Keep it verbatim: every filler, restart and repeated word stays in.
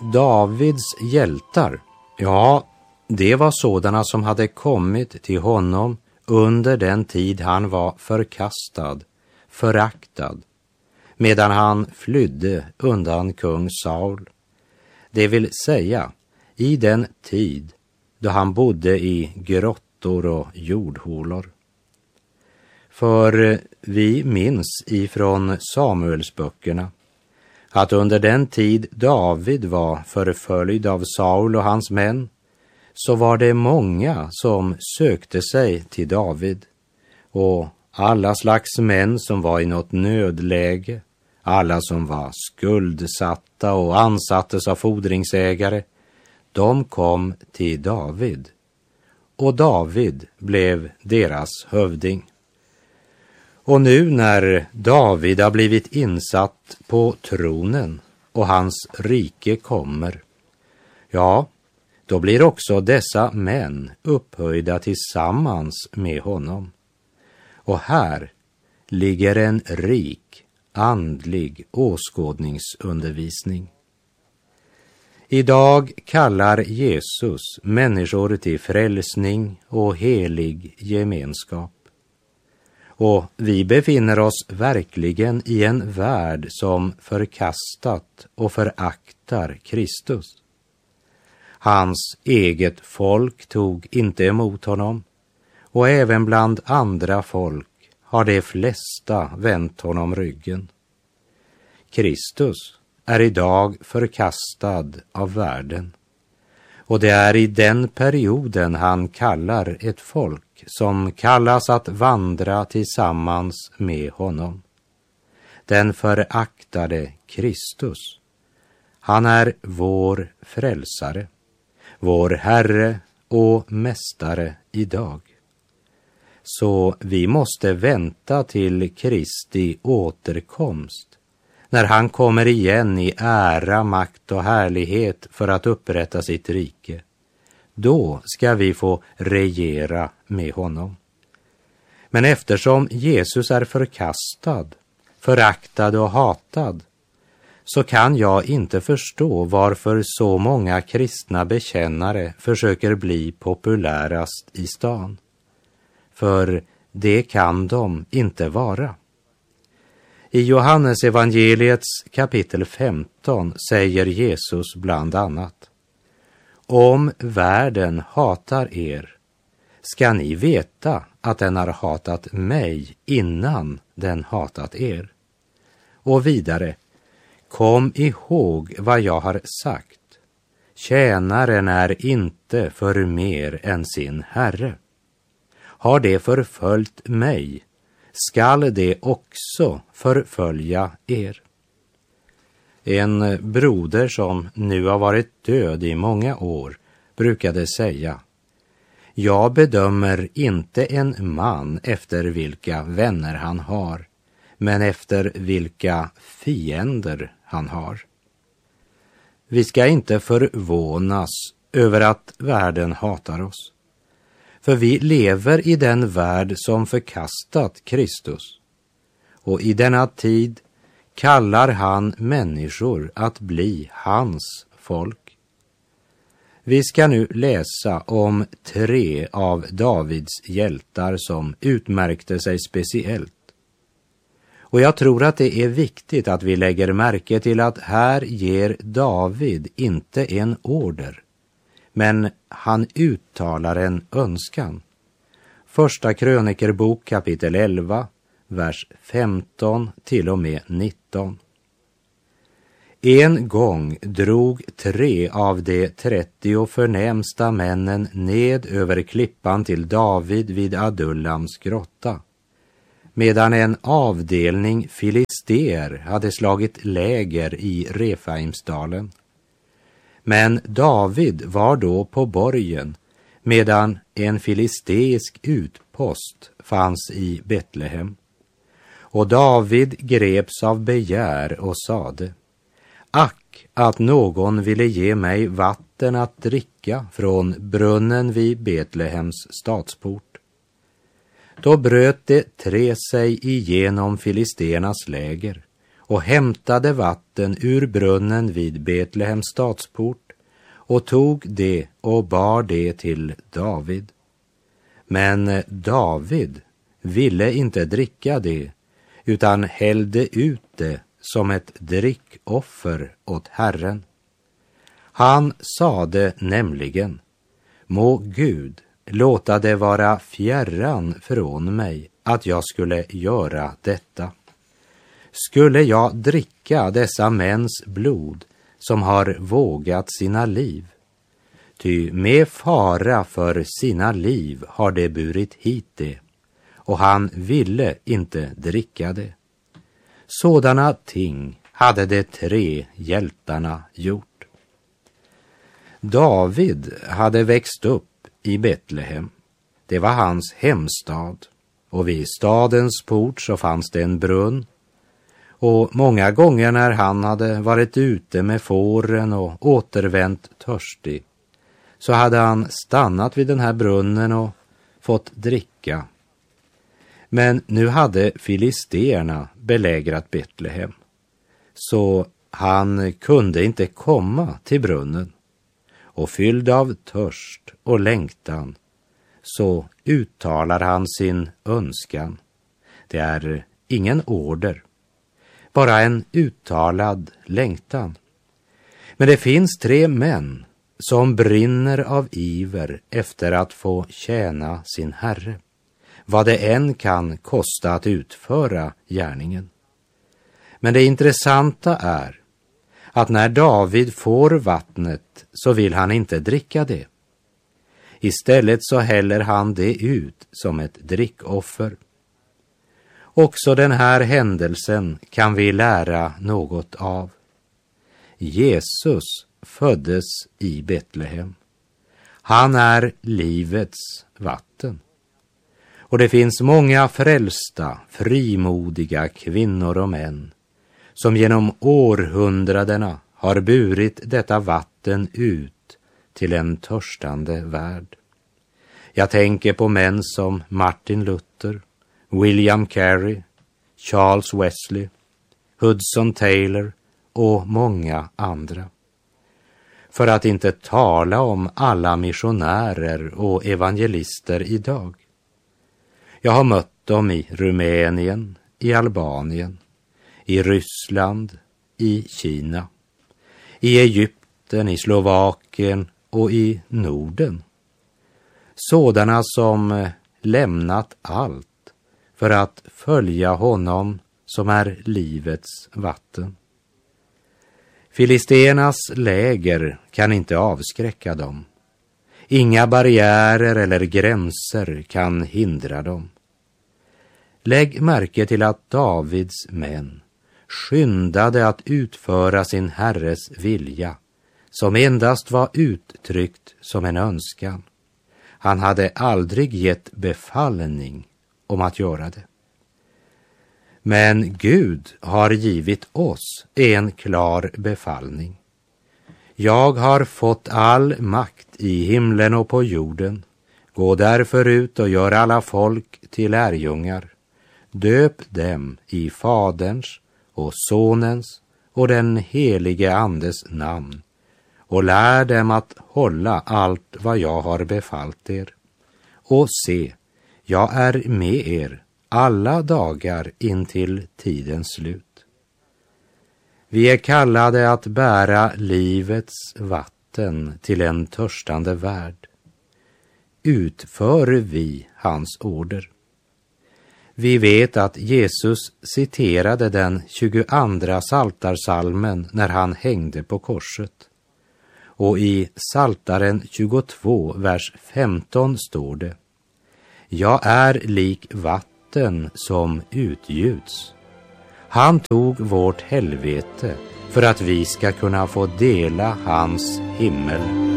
Davids hjältar, ja, det var sådana som hade kommit till honom under den tid han var förkastad, föraktad, medan han flydde undan kung Saul. Det vill säga, i den tid då han bodde i grottor och jordhålor. För vi minns ifrån Samuelsböckerna att under den tid David var förföljd av Saul och hans män, så var det många som sökte sig till David, och alla slags män som var i något nödläge, alla som var skuldsatta och ansattes av fordringsägare, de kom till David, och David blev deras hövding. Och nu när David har blivit insatt på tronen och hans rike kommer, ja, då blir också dessa män upphöjda tillsammans med honom. Och här ligger en rik andlig åskådningsundervisning. Idag kallar Jesus människor till frälsning och helig gemenskap. Och vi befinner oss verkligen i en värld som förkastat och föraktar Kristus. Hans eget folk tog inte emot honom, och även bland andra folk har de flesta vänt honom ryggen. Kristus är idag förkastad av världen, och det är i den perioden han kallar ett folk som kallas att vandra tillsammans med honom. Den föraktade Kristus, han är vår frälsare, vår Herre och Mästare idag. Så vi måste vänta till Kristi återkomst, när han kommer igen i ära, makt och härlighet för att upprätta sitt rike. Då ska vi få regera med honom. Men eftersom Jesus är förkastad, föraktad och hatad, så kan jag inte förstå varför så många kristna bekännare försöker bli populärast i stan. För det kan de inte vara. I Johannes evangeliets kapitel femton säger Jesus bland annat: om världen hatar er, ska ni veta att den har hatat mig innan den hatat er. Och vidare: kom ihåg vad jag har sagt. Tjänaren är inte för mer än sin herre. Har det förföljt mig, skall det också förfölja er. En broder som nu har varit död i många år brukade säga: jag bedömer inte en man efter vilka vänner han har, men efter vilka fiender han har. Vi ska inte förvånas över att världen hatar oss. För vi lever i den värld som förkastat Kristus. Och i denna tid kallar han människor att bli hans folk. Vi ska nu läsa om tre av Davids hjältar som utmärkte sig speciellt. Och jag tror att det är viktigt att vi lägger märke till att här ger David inte en order, men han uttalar en önskan. Första krönikerbok kapitel elva, vers femton till och med nitton. En gång drog tre av de trettio förnämsta männen ned över klippan till David vid Adullams grotta, medan en avdelning filister hade slagit läger i Refaimsdalen. Men David var då på borgen, medan en filisteisk utpost fanns i Betlehem. Och David greps av begär och sade: ack, att någon ville ge mig vatten att dricka från brunnen vid Betlehems stadsport. Då bröt det tre sig igenom filisternas läger, och hämtade vatten ur brunnen vid Betlehems stadsport och tog det och bar det till David. Men David ville inte dricka det, utan hällde ut det som ett drickoffer åt Herren. Han sade nämligen: må Gud låta det vara fjärran från mig att jag skulle göra detta. Skulle jag dricka dessa mäns blod som har vågat sina liv? Ty med fara för sina liv har det burit hit det, och han ville inte dricka det. Sådana ting hade de tre hjältarna gjort. David hade växt upp i Betlehem. Det var hans hemstad, och vid stadens port så fanns det en brunn. Och många gånger när han hade varit ute med fåren och återvänt törstig, så hade han stannat vid den här brunnen och fått dricka. Men nu hade filisterna belägrat Betlehem, så han kunde inte komma till brunnen. Och fylld av törst och längtan så uttalar han sin önskan. Det är ingen order, bara en uttalad längtan. Men det finns tre män som brinner av iver efter att få tjäna sin herre, vad det än kan kosta att utföra gärningen. Men det intressanta är att när David får vattnet så vill han inte dricka det. Istället så häller han det ut som ett drickoffer. Också den här händelsen kan vi lära något av. Jesus föddes i Betlehem. Han är livets vatten. Och det finns många frälsta, frimodiga kvinnor och män som genom århundradena har burit detta vatten ut till en törstande värld. Jag tänker på män som Martin Luther, William Carey, Charles Wesley, Hudson Taylor och många andra. För att inte tala om alla missionärer och evangelister idag. Jag har mött dem i Rumänien, i Albanien, i Ryssland, i Kina, i Egypten, i Slovakien och i Norden. Sådana som lämnat allt för att följa honom som är livets vatten. Filisternas läger kan inte avskräcka dem. Inga barriärer eller gränser kan hindra dem. Lägg märke till att Davids män skyndade att utföra sin herres vilja, som endast var uttryckt som en önskan. Han hade aldrig gett befallning om att göra det. Men Gud har givit oss en klar befallning. Jag har fått all makt i himlen och på jorden. Gå därför ut och gör alla folk till lärjungar. Döp dem i Faderns och Sonens och den helige Andes namn och lär dem att hålla allt vad jag har befallt er. Och se, jag är med er alla dagar intill tidens slut. Vi är kallade att bära livets vatten till en törstande värld. Utför vi hans order? Vi vet att Jesus citerade den tjugoandra psaltarpsalmen när han hängde på korset. Och i Psaltaren tjugotvå, vers femton står det: jag är lik vatten som utgjuts. Han tog vårt helvete för att vi ska kunna få dela hans himmel